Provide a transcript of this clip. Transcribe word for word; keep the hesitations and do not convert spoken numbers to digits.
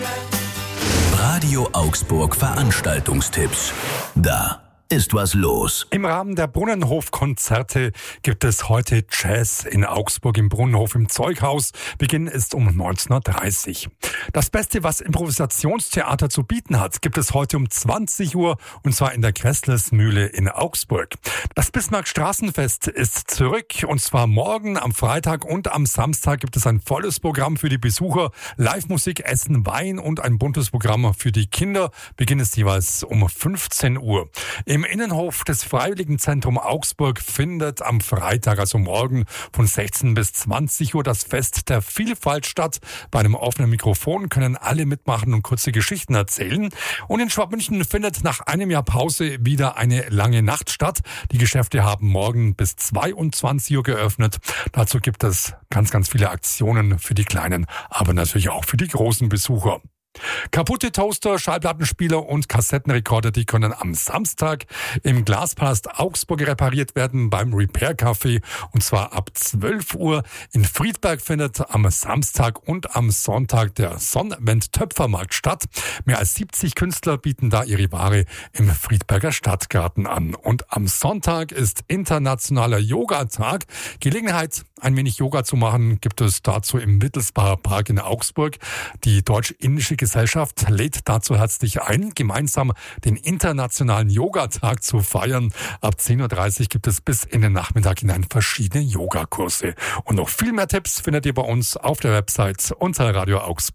Radio Augsburg Veranstaltungstipps. Da ist was los. Im Rahmen der Brunnenhof-Konzerte gibt es heute Jazz in Augsburg im Brunnenhof im Zeughaus. Beginn ist um neunzehn Uhr dreißig. Das Beste, was Improvisationstheater zu bieten hat, gibt es heute um zwanzig Uhr und zwar in der Gräßlersmühle in Augsburg. Das Bismarck-Straßenfest ist zurück und zwar morgen am Freitag und am Samstag gibt es ein volles Programm für die Besucher. Live-Musik, Essen, Wein und ein buntes Programm für die Kinder. Beginn ist jeweils um fünfzehn Uhr. Im Innenhof des Freiwilligenzentrum Augsburg findet am Freitag, also morgen, von sechzehn bis zwanzig Uhr das Fest der Vielfalt statt. Bei einem offenen Mikrofon können alle mitmachen und kurze Geschichten erzählen. Und in Schwabmünchen findet nach einem Jahr Pause wieder eine lange Nacht statt. Die Geschäfte haben morgen bis zweiundzwanzig Uhr geöffnet. Dazu gibt es ganz, ganz viele Aktionen für die Kleinen, aber natürlich auch für die großen Besucher. Kaputte Toaster, Schallplattenspieler und Kassettenrekorder, die können am Samstag im Glaspalast Augsburg repariert werden beim Repair Café und zwar ab zwölf Uhr. In Friedberg findet am Samstag und am Sonntag der Sonnenwend Töpfermarkt statt. Mehr als siebzig Künstler bieten da ihre Ware im Friedberger Stadtgarten an. Und am Sonntag ist internationaler Yoga-Tag. Gelegenheit, ein wenig Yoga zu machen, gibt es dazu im Wittelsbacher Park in Augsburg. Die Deutsch-Indische Gesellschaft lädt dazu herzlich ein, gemeinsam den internationalen Yoga-Tag zu feiern. Ab zehn Uhr dreißig gibt es bis in den Nachmittag hinein verschiedene Yogakurse. Und noch viel mehr Tipps findet ihr bei uns auf der Website unter radio augsburg.